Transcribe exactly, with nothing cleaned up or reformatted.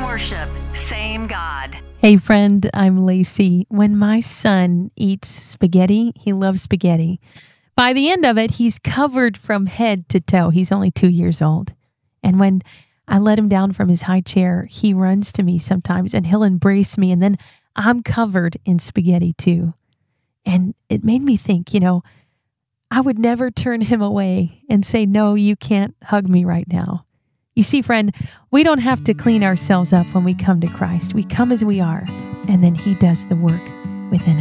worship, same God. Hey friend, I'm Lacey. When my son eats spaghetti, he loves spaghetti. By the end of it, he's covered from head to toe. He's only two years old. And when I let him down from his high chair, he runs to me sometimes and he'll embrace me. And then I'm covered in spaghetti too. And it made me think, you know, I would never turn him away and say, no, you can't hug me right now. You see, friend, we don't have to clean ourselves up when we come to Christ. We come as we are, and then he does the work within us.